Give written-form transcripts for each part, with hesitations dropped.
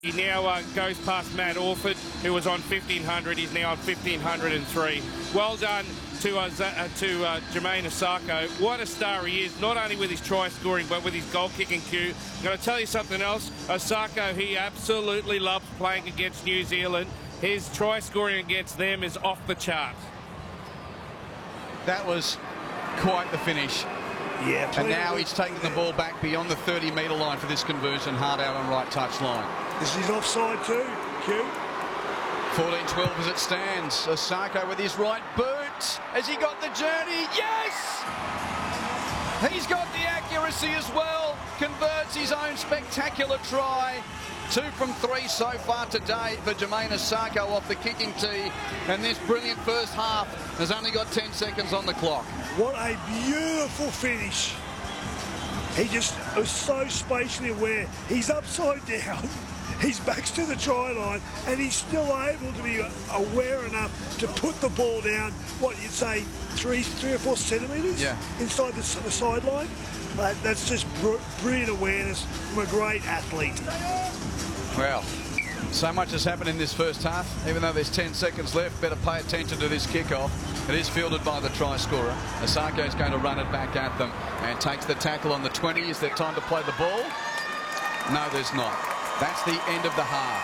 He now goes past Matt Orford, who was on 1500. He's now on 1503. Well done to Jamayne Isaako. What a star he is, not only with his try scoring, but with his goal kicking cue. I'm going to tell you something else. Isaako, he absolutely loves playing against New Zealand. His try scoring against them is off the charts. That was quite the finish. Yeah, and now he's taking the ball back beyond the 30-metre line for this conversion, hard out on right touch line. This is offside too, Q. 14-12 as it stands. Isaako with his right boot. Has he got the journey? Yes! He's got the accuracy as well. Converts his own spectacular try. 2 from 3 so far today for Jamayne Isaako off the kicking tee. And this brilliant first half has only got 10 seconds on the clock. What a beautiful finish. He just was so spatially aware. He's upside down. His back's to the try line, and he's still able to be aware enough to put the ball down, what you'd say, 3 or 4 centimetres inside the sideline. That's just brilliant awareness from a great athlete. Well, so much has happened in this first half. Even though there's 10 seconds left, better pay attention to this kickoff. It is fielded by the try scorer. Isaako is going to run it back at them and takes the tackle on the 20. Is there time to play the ball? No, there's not. That's the end of the half.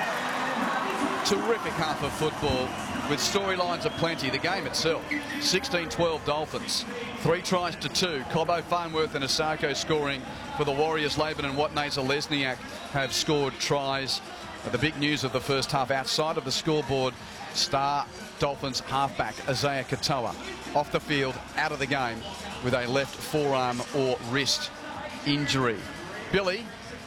Terrific half of football with storylines aplenty. The game itself, 16-12 Dolphins. 3 tries to 2. Cobbo, Farnworth and Isaako scoring for the Warriors. Laban and Watney-Zelezniak have scored tries. The big news of the first half outside of the scoreboard, star Dolphins halfback Isaiah Katoa off the field, out of the game with a left forearm or wrist injury. Billy,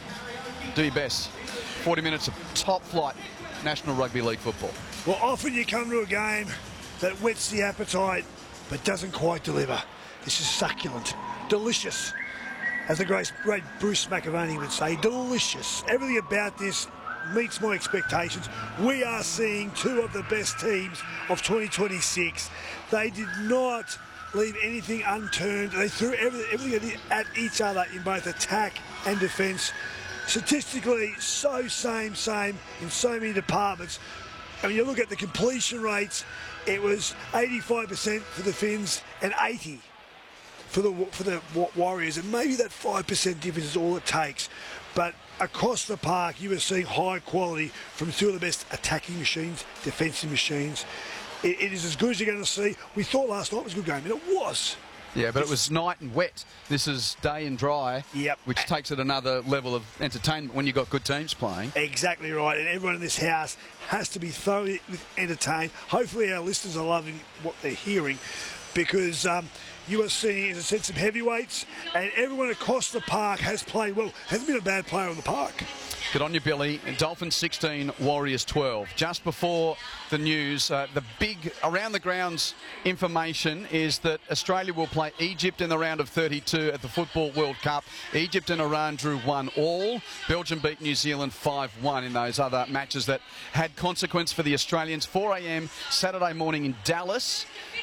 do your best. 40 minutes of top flight National Rugby League football. Well, often you come to a game that whets the appetite but doesn't quite deliver. This is succulent, delicious. As the great Bruce McAvaney would say, delicious. Everything about this meets my expectations. We are seeing 2 of the best teams of 2026. They did not leave anything unturned. They threw everything at each other in both attack and defence. Statistically, so same in so many departments. I mean, you look at the completion rates, it was 85% for the Finns and 80% for the Warriors, and maybe that 5% difference is all it takes. But across the park, you were seeing high quality from 2 of the best attacking machines, defensive machines. It is as good as you're going to see. We thought last night was a good game, and it was. Yeah, but it was night and wet. This is day and dry, which takes it another level of entertainment when you've got good teams playing. Exactly right, and everyone in this house has to be thoroughly entertained. Hopefully our listeners are loving what they're hearing, because you are seeing, as I said, some heavyweights, and everyone across the park has played well. Hasn't been a bad player on the park. Good on you, Billy. Dolphins 16, Warriors 12. Just before the news, the big around the grounds information is that Australia will play Egypt in the round of 32 at the Football World Cup. Egypt and Iran drew 1-1. Belgium beat New Zealand 5-1 in those other matches that had consequence for the Australians. 4 a.m. Saturday morning in Dallas.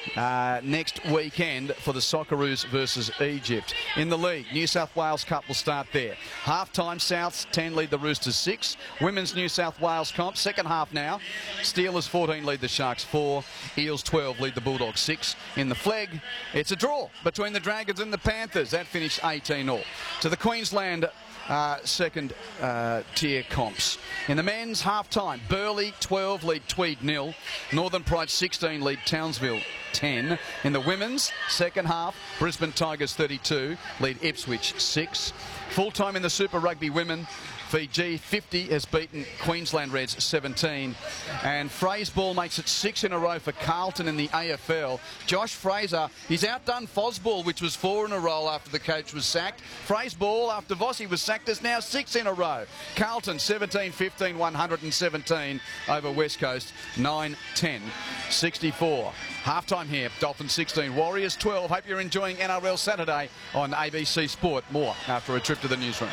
Next weekend for the Socceroos versus Egypt. In the league, New South Wales Cup will start there. Half-time, Souths 10 lead the Roosters 6. Women's New South Wales comp, second half now. Steelers 14 lead the Sharks 4. Eels 12 lead the Bulldogs 6. In the flag, it's a draw between the Dragons and the Panthers. That finished 18-all. To the Queensland second tier comps. In the men's half-time, Burleigh 12 lead Tweed 0. Northern Pride 16 lead Townsville 10. In the women's second half, Brisbane Tigers 32 lead Ipswich 6. Full-time in the Super Rugby women, Fiji 50 has beaten Queensland Reds 17, and Fraser makes it 6 in a row for Carlton in the AFL. Josh Fraser, he's outdone Fosball, which was 4 in a row after the coach was sacked. Fraser after Vossi was sacked is now 6 in a row. Carlton 17-15, 117 over West Coast 9-10, 64. Halftime here, Dolphins 16, Warriors 12. Hope you're enjoying NRL Saturday on ABC Sport. More after a trip to the newsroom.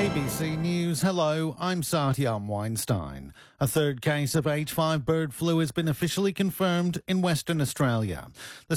ABC News, hello, I'm Satyam Weinstein. A third case of H5 bird flu has been officially confirmed in Western Australia. The